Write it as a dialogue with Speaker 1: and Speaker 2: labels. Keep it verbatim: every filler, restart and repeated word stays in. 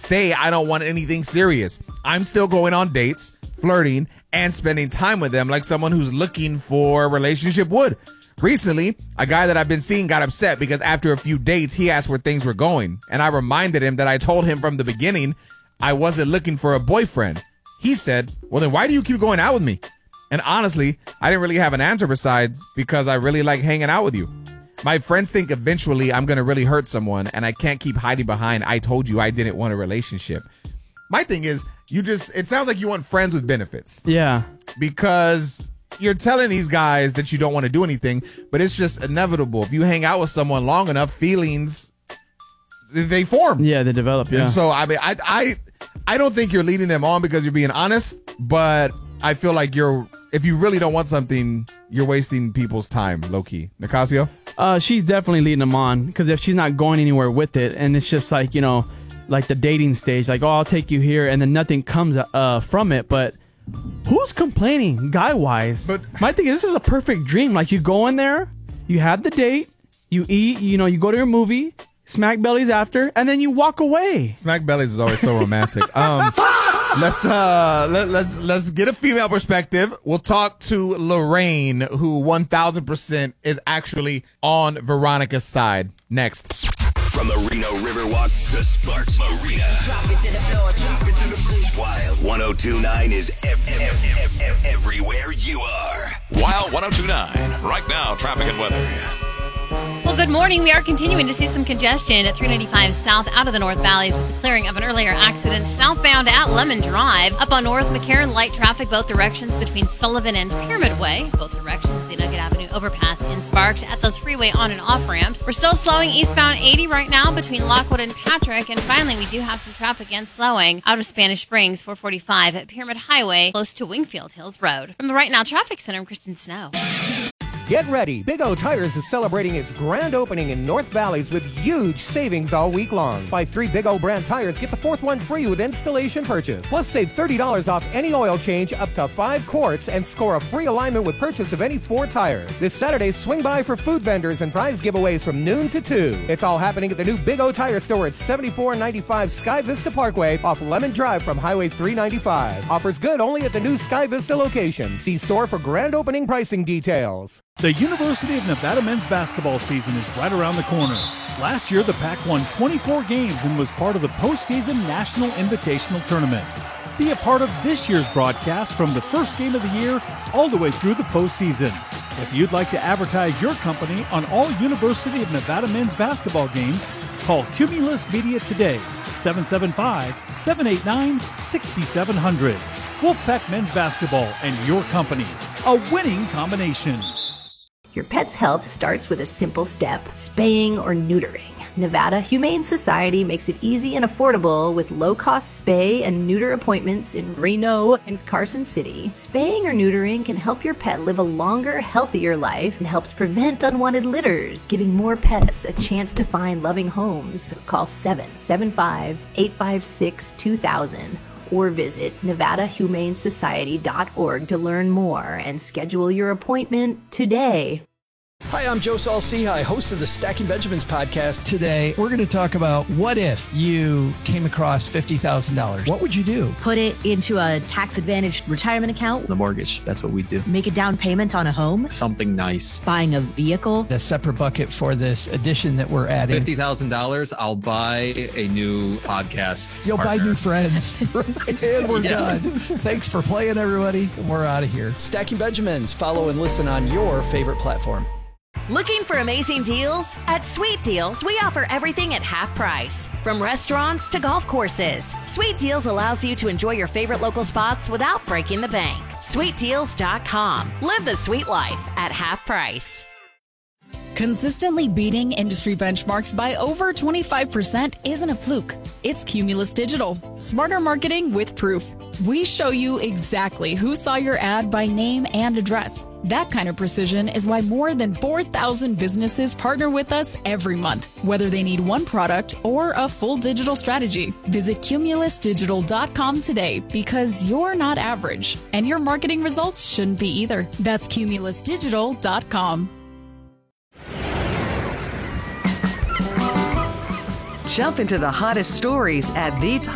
Speaker 1: say I don't want anything serious. I'm still going on dates, flirting, and spending time with them like someone who's looking for a relationship would. Recently, a guy that I've been seeing got upset because after a few dates, he asked where things were going. And I reminded him that I told him from the beginning I wasn't looking for a boyfriend. He said, well, then why do you keep going out with me? And honestly, I didn't really have an answer besides because I really like hanging out with you. My friends think eventually I'm going to really hurt someone, and I can't keep hiding behind I told you I didn't want a relationship. My thing is, you just, it sounds like you want friends with benefits.
Speaker 2: Yeah.
Speaker 1: Because you're telling these guys that you don't want to do anything, but it's just inevitable. If you hang out with someone long enough, feelings, they form.
Speaker 2: Yeah, they develop, yeah.
Speaker 1: And so, I mean, I, I, I don't think you're leading them on because you're being honest, but I feel like you're, if you really don't want something, you're wasting people's time, low-key. Nicasio?
Speaker 2: Uh, she's definitely leading them on because if she's not going anywhere with it, and it's just like, you know, like the dating stage, like, oh, I'll take you here, and then nothing comes uh, from it, but who's complaining guy-wise? But my thing is, this is a perfect dream. Like, you go in there, you have the date, you eat, you know, you go to your movie, smack bellies after, and then you walk away.
Speaker 1: Smack bellies is always so romantic. Um, let's uh, let, let's let's get a female perspective. We'll talk to Lorraine, who one thousand percent is actually on Veronica's side. Next.
Speaker 3: From the Reno Riverwalk to Sparks Marina. Drop it to the floor, drop it to the floor. Wild one oh two point nine is ev- ev- ev- ev- everywhere you are.
Speaker 4: Wild one oh two point nine. Right now, traffic and weather.
Speaker 5: Well, good morning. We are continuing to see some congestion at three ninety-five south out of the North Valleys with the clearing of an earlier accident southbound at Lemon Drive. Up on North McCarran, light traffic both directions between Sullivan and Pyramid Way. Both directions, the Nugget Avenue overpass in Sparks at those freeway on and off ramps. We're still slowing eastbound eighty right now between Lockwood and Patrick. And finally, we do have some traffic and slowing out of Spanish Springs, four forty-five at Pyramid Highway, close to Wingfield Hills Road. From the Right Now Traffic Center, I'm Kristen Snow.
Speaker 6: Get ready. Big O Tires is celebrating its grand opening in North Valleys with huge savings all week long. Buy three Big O brand tires, get the fourth one free with installation purchase. Plus, save thirty dollars off any oil change up to five quarts and score a free alignment with purchase of any four tires. This Saturday, swing by for food vendors and prize giveaways from noon to two. It's all happening at the new Big O Tire store at seventy-four ninety-five Sky Vista Parkway off Lemon Drive from Highway three ninety-five. Offers good only at the new Sky Vista location. See store for grand opening pricing details.
Speaker 7: The University of Nevada men's basketball season is right around the corner. Last year, the Pac won twenty-four games and was part of the postseason National Invitational Tournament. Be a part of this year's broadcast from the first game of the year all the way through the postseason. If you'd like to advertise your company on all University of Nevada men's basketball games, call Cumulus Media today, seven seven five, seven eight nine, six seven zero zero. Wolfpack Men's Basketball and your company, a winning combination.
Speaker 8: Your pet's health starts with a simple step, spaying or neutering. Nevada Humane Society makes it easy and affordable with low-cost spay and neuter appointments in Reno and Carson City. Spaying or neutering can help your pet live a longer, healthier life and helps prevent unwanted litters, giving more pets a chance to find loving homes. Call seven seven five, eight five six, two thousand or visit nevada humane society dot org to learn more and schedule your appointment today.
Speaker 9: Hi, I'm Joe Saul-Sehy, host of the Stacking Benjamins podcast.
Speaker 10: Today, we're going to talk about what if you came across fifty thousand dollars? What would you do?
Speaker 11: Put it into a tax-advantaged retirement account.
Speaker 10: The mortgage, that's what we do.
Speaker 11: Make a down payment on a home.
Speaker 10: Something nice.
Speaker 11: Buying a vehicle.
Speaker 10: A separate bucket for this addition that we're adding.
Speaker 12: fifty thousand dollars, I'll buy a new podcast
Speaker 10: You'll
Speaker 12: partner.
Speaker 10: buy new friends. And we're
Speaker 12: Yeah.
Speaker 10: done. Thanks for playing, everybody. We're out of here.
Speaker 9: Stacking Benjamins. Follow and listen on your favorite platform.
Speaker 13: Looking for amazing deals? At Sweet Deals, we offer everything at half price. From restaurants to golf courses, Sweet Deals allows you to enjoy your favorite local spots without breaking the bank. sweet deals dot com. Live the sweet life at half price.
Speaker 14: Consistently beating industry benchmarks by over twenty-five percent isn't a fluke. It's Cumulus Digital. Smarter marketing with proof. We show you exactly who saw your ad by name and address. That kind of precision is why more than four thousand businesses partner with us every month, whether they need one product or a full digital strategy. Visit cumulus digital dot com today because you're not average, and your marketing results shouldn't be either. That's cumulus digital dot com.
Speaker 15: Jump into the hottest stories at the